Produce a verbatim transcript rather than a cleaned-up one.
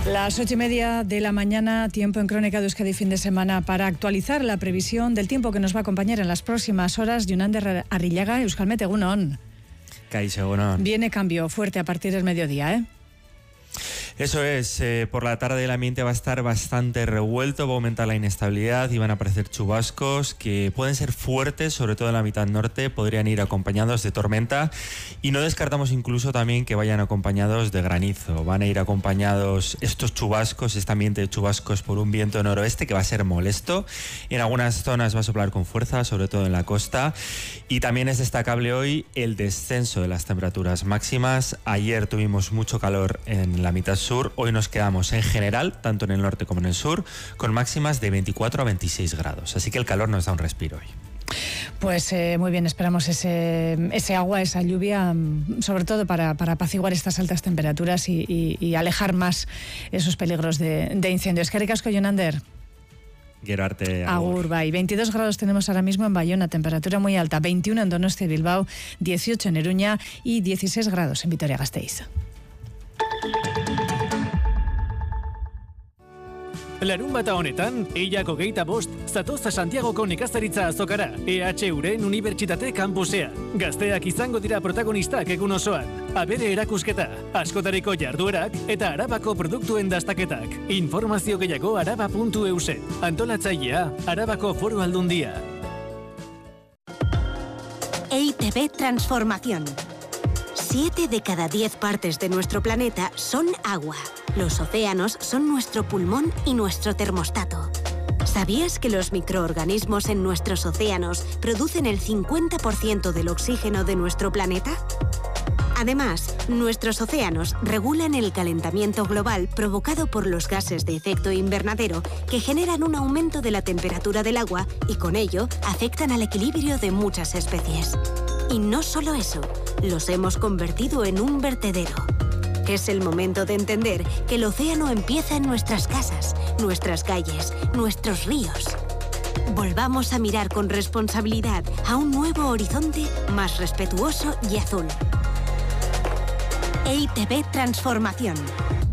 Las ocho y media de la mañana, tiempo en Crónica de Euskadi fin de semana para actualizar la previsión del tiempo que nos va a acompañar en las próximas horas. Yunander Arrillaga, Euskalmet, egunon. Kaixo, egunon. Viene cambio fuerte a partir del mediodía, ¿eh? Eso es, eh, por la tarde el ambiente va a estar bastante revuelto, va a aumentar la inestabilidad y van a aparecer chubascos que pueden ser fuertes, sobre todo en la mitad norte, podrían ir acompañados de tormenta y no descartamos incluso también que vayan acompañados de granizo. Van a ir acompañados estos chubascos, este ambiente de chubascos por un viento noroeste que va a ser molesto. En algunas zonas va a soplar con fuerza, sobre todo en la costa, y también es destacable hoy el descenso de las temperaturas máximas. Ayer tuvimos mucho calor en la mitad sur, hoy nos quedamos en general, tanto en el norte como en el sur, con máximas de veinticuatro a veintiséis grados, así que el calor nos da un respiro hoy. Pues eh, muy bien, esperamos ese, ese agua, esa lluvia, sobre todo para, para apaciguar estas altas temperaturas y, y, y alejar más esos peligros de, de incendios. Eskerrik asko, Yunander. Quiero arte agur. Agur, bai. veintidós grados tenemos ahora mismo en Bayona, temperatura muy alta, veintiuno en Donostia y Bilbao, dieciocho en Iruña y dieciséis grados en Vitoria-Gasteiz. Larunbata honetan, eilako geita bost, zatoz Santiagoko nekazaritza azokara, E H Uren Unibertsitate Kampusean. Gazteak izango dira protagonistak egun osoan. Abere erakusketa, askotariko jarduerak eta Arabako produktuen dastaketak. Informazio gehiago araba puntu eusen. Antolatzailea, Arabako Foru Aldundia. E I Te Be Transformación. Siete de cada diez partes de nuestro planeta son agua. Los océanos son nuestro pulmón y nuestro termostato. ¿Sabías que los microorganismos en nuestros océanos producen el cincuenta por ciento del oxígeno de nuestro planeta? Además, nuestros océanos regulan el calentamiento global provocado por los gases de efecto invernadero que generan un aumento de la temperatura del agua y con ello afectan al equilibrio de muchas especies. Y no solo eso, los hemos convertido en un vertedero. Es el momento de entender que el océano empieza en nuestras casas, nuestras calles, nuestros ríos. Volvamos a mirar con responsabilidad a un nuevo horizonte más respetuoso y azul. E I Te Be Transformación.